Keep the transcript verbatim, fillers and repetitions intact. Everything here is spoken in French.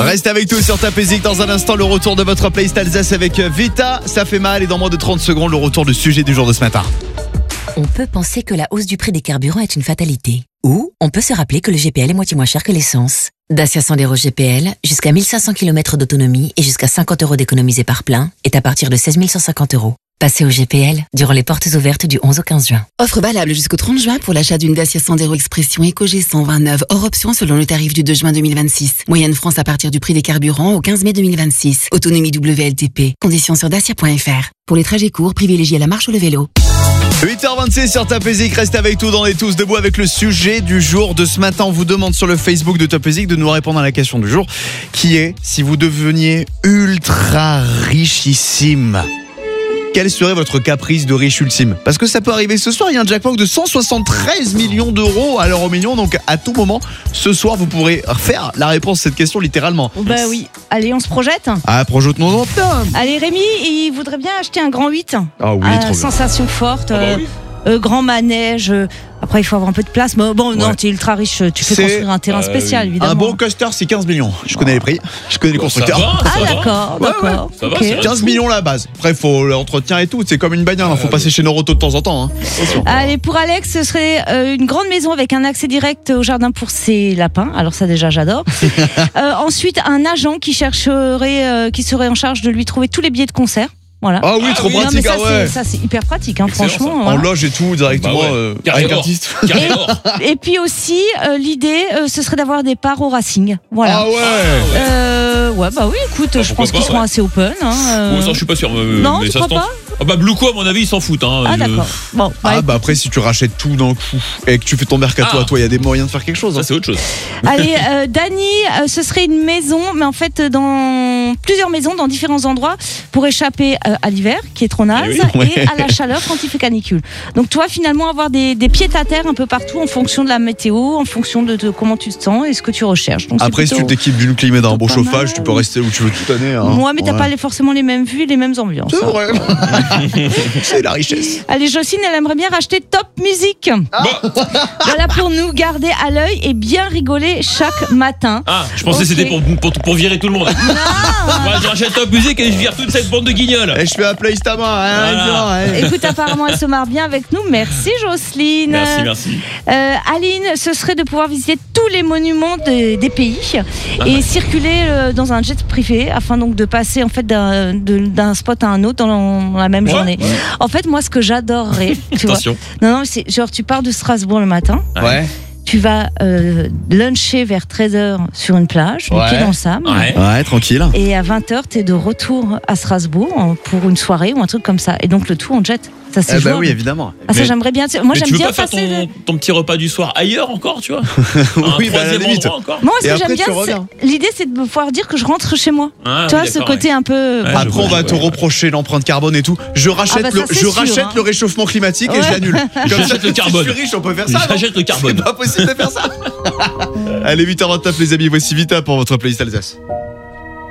Restez avec nous sur Top Music. Dans un instant, le retour de votre playlist Alsace avec Vita. Ça fait mal. Et dans moins de trente secondes, le retour du sujet du jour de ce matin. On peut penser que la hausse du prix des carburants est une fatalité. Ou on peut se rappeler que le G P L est moitié moins cher que l'essence. Dacia Sandero G P L, jusqu'à mille cinq cents kilomètres d'autonomie et jusqu'à cinquante euros d'économisés par plein, est à partir de seize mille cent cinquante euros. Passez au G P L durant les portes ouvertes du onze au quinze juin. Offre valable jusqu'au trente juin pour l'achat d'une Dacia Sandero Expression EcoG cent vingt-neuf hors option selon le tarif du deux juin deux mille vingt-six. Moyenne France à partir du prix des carburants au quinze mai deux mille vingt-six. Autonomie W L T P. Conditions sur dacia point f r. Pour les trajets courts, privilégiez la marche ou le vélo. huit heures vingt-six sur Top Music, restez avec nous dans les tous debout avec le sujet du jour de ce matin. On vous demande sur le Facebook de Top Music de nous répondre à la question du jour qui est si vous deveniez ultra richissime, quel serait votre caprice de riche ultime? Parce que ça peut arriver ce soir, il y a un jackpot de cent soixante-treize millions d'euros à l'euro million. Donc à tout moment, ce soir, vous pourrez faire la réponse à cette question littéralement. Bah oui, allez, on se projette. Ah, projette-nous en plein. Allez, Rémi, il voudrait bien acheter un grand huit. Ah oui, Ah, trop bien. sensation forte, Ah bah euh, oui. euh, grand manège. euh, Après, il faut avoir un peu de place. Mais bon, non, Ouais. t'es ultra riche. Tu fais C'est- construire un terrain Euh, spécial, évidemment. Un bon coaster, c'est quinze millions. Je connais les prix, je connais les Bon, ça constructeurs. va, ça Ah, va. d'accord, Ouais, d'accord. Ça va, ok. ça va. quinze millions la base. Après, il faut l'entretien et tout. C'est comme une bagnole, il faut Ah, passer oui. chez Noroto de temps en temps. Hein. Allez, pour Alex, ce serait euh, une grande maison avec un accès direct au jardin pour ses lapins. Alors ça, déjà, j'adore. Euh, ensuite, un agent qui chercherait, euh, qui serait en charge de lui trouver tous les billets de concert. Voilà. Ah oui, Ah trop oui, Non, mais pratique, ça, ah ouais. c'est, ça, c'est hyper pratique, hein, Excellent, franchement. ça. En voilà. loge et tout, directement Bah ouais. euh, Carré avec or. artiste. Carré or. Et puis aussi, euh, l'idée, euh, ce serait d'avoir des parts au Racing. Voilà. Ah ouais. Euh, ouais, bah oui, écoute, Bah, je pourquoi pense qu'ils pas, seront ouais. assez open. Hein, euh. Bon, ça, je suis pas sûr. euh, Non, mais tu ça crois se tente. pas Ah bah Bluco, à mon avis, ils s'en foutent. Hein. Ah, Je- d'accord. Bon, bah, Ah bah après, si tu rachètes tout d'un coup et que tu fais ton mercato Ah. à toi, il y a des moyens de faire quelque chose. Ça, Hein. c'est autre chose. allez, euh, Dany, euh, ce serait une maison, mais en fait, dans plusieurs maisons, dans différents endroits, pour échapper euh, à l'hiver, qui est trop naze, Eh oui, ouais. et à la chaleur quand il fait canicule. Donc, toi, finalement, avoir des, des pieds à terre un peu partout en fonction de la météo, en fonction de, de comment tu te sens et ce que tu recherches. Donc, c'est Après, si plutôt- tu t'équipes d'une clim et d'un bon pas chauffage, mal. tu peux rester où tu veux toute l'année. Hein. Moi, mais t'as Ouais. pas les- forcément les mêmes vues et les mêmes ambiances. C'est hein. vrai. C'est la richesse. Allez, Jocelyne, elle aimerait bien racheter Top Music. Voilà, pour nous garder à l'œil et bien rigoler chaque matin. Ah, je pensais Ok. que c'était pour, pour, pour virer tout le monde. Moi, je rachète Top Music et je vire toute cette bande de guignols. Et je fais un playlist à moi. Hein, Voilà. évidemment, hein. Écoute, apparemment, elle se marre bien avec nous. Merci, Jocelyne. Merci, merci. Euh, Aline, ce serait de pouvoir visiter tous les monuments de- des pays Ah et ouais. circuler euh, dans un jet privé afin donc de passer en fait d'un de- d'un spot à un autre dans la même Ouais, journée. ouais. En fait, moi, ce que j'adorerais, tu vois, Attention. non, non, c'est genre tu pars de Strasbourg le matin. Ouais. Tu vas euh, luncher vers treize heures sur une plage, les Ouais. pieds dans le sable. Ouais. Ouais, tranquille. Et à vingt heures, tu es de retour à Strasbourg en- pour une soirée ou un truc comme ça. Et donc le tout en jet. Ça, c'est Eh bah jouable. oui, évidemment. Ah, ça, Mais- j'aimerais bien. Moi, Mais j'aime tu veux bien pas faire passer. ton, de- ton petit repas du soir ailleurs encore, tu vois? Un Oui, bah, à la troisième limite. endroit encore? Moi, ce Et que après, j'aime bien, tu c'est- reviens. l'idée, c'est de pouvoir dire que je rentre chez moi. Ah, tu vois, oui, ce d'accord, côté un peu. Ouais. Enfin, je Après, on vois, va je te vois. reprocher l'empreinte carbone et tout. Je rachète, Ah bah, ça, le, c'est je sûr, rachète hein. le réchauffement climatique et Ouais. je l'annule. Comme ça, J'achète le si carbone. je suis riche, on peut faire ça. non J'achète le carbone. C'est pas possible de faire ça. Allez, huit heures vingt-neuf les amis, voici Vita pour votre playlist Alsace.